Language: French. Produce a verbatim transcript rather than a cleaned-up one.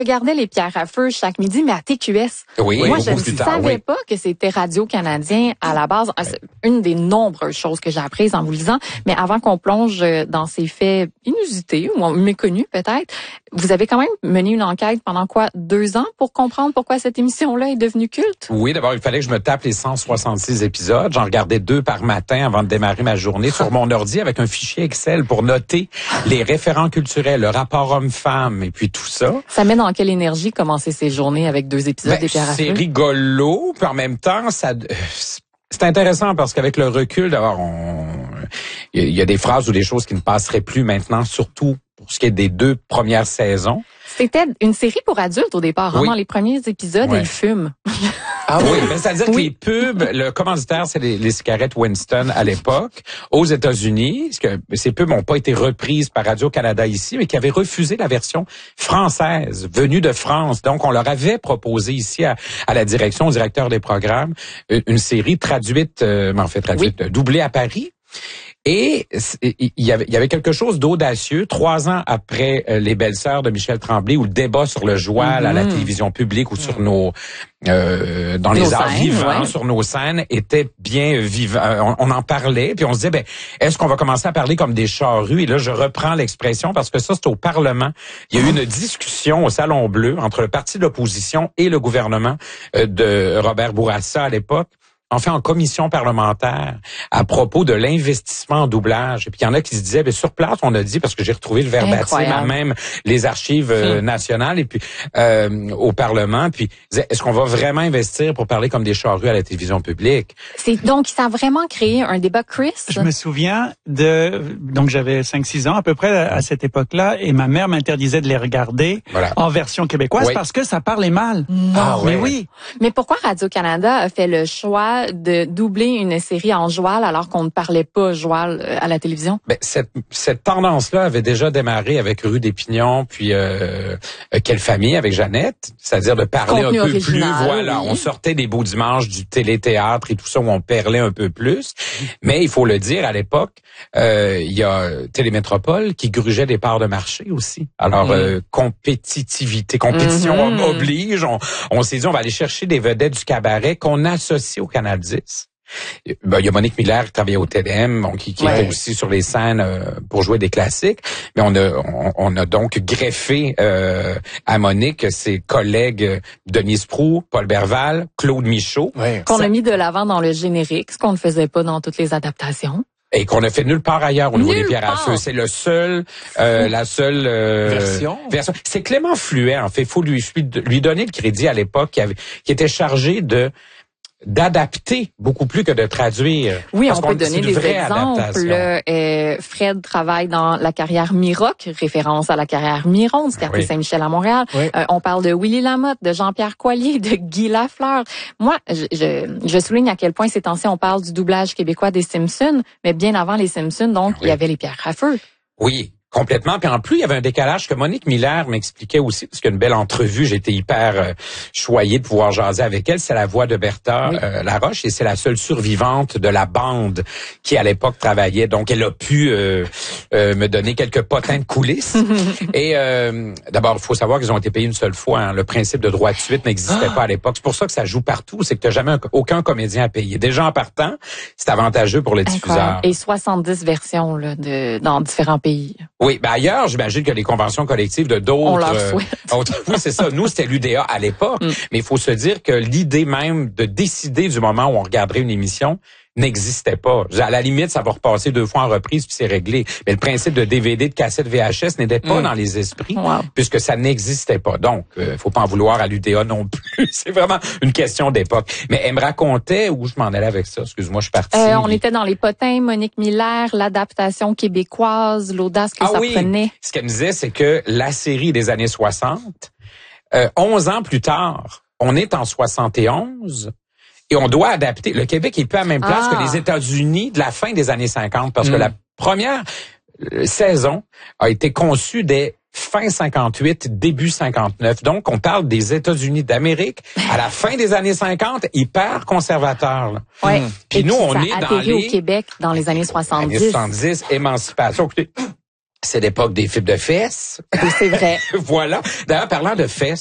regardais les pierres à feu chaque midi, mais à T Q S. Oui, Moi, je ne plus savais tard, oui. pas que c'était Radio-Canadien à la base. C'est une des nombreuses choses que j'ai apprises en vous lisant. Mais avant qu'on plonge dans ces faits inusités ou méconnus peut-être, vous avez quand même mené une enquête pendant quoi, deux ans pour comprendre pourquoi cette émission-là est devenue culte? Oui, d'abord, il fallait que je me tape les cent soixante-six épisodes. J'en regardais deux par matin avant de démarrer ma journée sur mon ordi avec un fichier Excel pour noter les référents culturels, le rapport homme-femme et puis tout ça. Ça met dans quelle énergie commencer ces journées avec deux épisodes Ben, des pierres à feu? c'est rigolo, puis en même temps, ça... C'est intéressant parce qu'avec le recul, d'abord, on... il y a des phrases ou des choses qui ne passeraient plus maintenant, surtout pour ce qui est des deux premières saisons. C'était une série pour adultes au départ. Oui. Hein? Dans les premiers épisodes, Ouais. ils fument. Ah oui, ben, c'est-à-dire Oui. que les pubs, le commanditaire, c'est les, les cigarettes Winston à l'époque. Aux États-Unis, parce que ces pubs n'ont pas été reprises par Radio-Canada ici, mais qui avaient refusé la version française, venue de France. Donc, on leur avait proposé ici à, à la direction, au directeur des programmes, une, une série traduite, euh, en fait traduite, oui. doublée à Paris. Et il y avait, il y avait quelque chose d'audacieux, trois ans après euh, Les Belles-Sœurs de Michel Tremblay, où le débat sur le joual mm-hmm. à la télévision publique ou sur nos euh, dans nos les arts scènes, vivants, ouais. sur nos scènes, était bien vivant. On, on en parlait, puis on se disait, ben, est-ce qu'on va commencer à parler comme des charrues? Et là, je reprends l'expression parce que ça, c'est au Parlement. Il y a eu une discussion au Salon Bleu entre le parti d'opposition et le gouvernement euh, de Robert Bourassa à l'époque. En fait, en commission parlementaire, à propos de l'investissement en doublage. Et puis, il y en a qui se disaient, bien, sur place, on a dit, parce que j'ai retrouvé le verbatim à même les archives euh, hum. nationales et puis euh, au Parlement, puis disaient, est-ce qu'on va vraiment investir pour parler comme des charrues à la télévision publique? C'est donc, ça a vraiment créé un débat, Chris? Je me souviens de... Donc, j'avais cinq six ans à peu près à cette époque-là, et ma mère m'interdisait de les regarder voilà. en version québécoise oui. parce que ça parlait mal. Non. Ah, mais ouais. oui. Mais pourquoi Radio-Canada a fait le choix de doubler une série en joual alors qu'on ne parlait pas joual à la télévision? Ben, cette, cette tendance-là avait déjà démarré avec Rue des Pignons, puis euh, euh, Quelle famille avec Jeannette, c'est-à-dire de parler Contenu un peu original, plus, voilà, oui. on sortait des beaux dimanches du téléthéâtre et tout ça où on perlait un peu plus. Mais il faut le dire, à l'époque, euh, il y a Télémétropole qui grugeait des parts de marché aussi. Alors, mmh. euh, compétitivité, compétition mmh. oblige. On, on s'est dit, on va aller chercher des vedettes du cabaret qu'on associe au Canal dix. Ben, il y a Monique Miller qui travaillait au T D M, bon, qui, qui ouais. était aussi sur les scènes euh, pour jouer des classiques. Mais on a, on, on a donc greffé euh, à Monique ses collègues Denise Proulx, Paul Berval, Claude Michaud. Ouais. Qu'on Ça... a mis de l'avant dans le générique, ce qu'on ne faisait pas dans toutes les adaptations. Et qu'on a fait nulle part ailleurs au niveau nulle des pierres part. à feu. C'est le seul, euh, la seule euh, version. version. C'est Clément Fluet, en fait. Il faut lui, lui donner le crédit à l'époque, qui, avait, qui était chargé de d'adapter beaucoup plus que de traduire. Oui, Parce on peut donner des exemples. Euh, Fred travaille dans La carrière Miroc, référence à La carrière Miron, c'était oui. Saint-Michel à Montréal. Oui. Euh, on parle de Willy Lamotte, de Jean-Pierre Coallier, de Guy Lafleur. Moi, je, je, je souligne à quel point ces temps-ci on parle du doublage québécois des Simpsons, mais bien avant les Simpsons, donc, oui. il y avait les pierres à feu. Oui. Complètement. Puis en plus, il y avait un décalage que Monique Miller m'expliquait aussi, parce qu'il y a une belle entrevue. J'étais hyper euh, choyé de pouvoir jaser avec elle. C'est la voix de Bertha oui. euh, Laroche et c'est la seule survivante de la bande qui, à l'époque, travaillait. Donc, elle a pu euh, euh, me donner quelques potins de coulisses. et euh, d'abord, il faut savoir qu'ils ont été payés une seule fois. Hein. Le principe de droit de suite n'existait ah. pas à l'époque. C'est pour ça que ça joue partout. C'est que tu n'as jamais un, aucun comédien à payer. Déjà en partant, c'est avantageux pour les diffuseurs. Et soixante-dix versions là, de, dans différents pays. Oui, ben ailleurs, j'imagine que les conventions collectives de d'autres... On leur souhaite. Euh, autres, oui, c'est ça. Nous, c'était l'U D A à l'époque. Mm. Mais il faut se dire que l'idée même de décider du moment où on regarderait une émission n'existait pas. À la limite, ça va repasser deux fois en reprise puis c'est réglé. Mais le principe de D V D, de cassette V H S n'était pas mm. dans les esprits wow. puisque ça n'existait pas. Donc, euh, faut pas en vouloir à l'U D A non plus. C'est vraiment une question d'époque. Mais elle me racontait où je m'en allais avec ça. Excuse-moi, je suis partie. Euh, on était dans les potins, Monique Miller, l'adaptation québécoise, l'audace que ah, ça oui. prenait. Ce qu'elle me disait, c'est que la série des années soixante, euh, onze ans plus tard, on est en soixante et onze. Et on doit adapter. Le Québec est plus à la même place ah. que les États-Unis de la fin des années cinquante, parce mm. que la première saison a été conçue dès fin cinquante-huit, début cinquante-neuf. Donc, on parle des États-Unis d'Amérique à la fin des années cinquante, hyper conservateurs. Là. Ouais. Puis et nous, puis on ça est a dans atterri les... au Québec dans les années soixante-dix. Années soixante-dix, émancipation. Écoutez, C'est l'époque des films de fesses. Oui, c'est vrai. Voilà. D'ailleurs, parlant de fesses,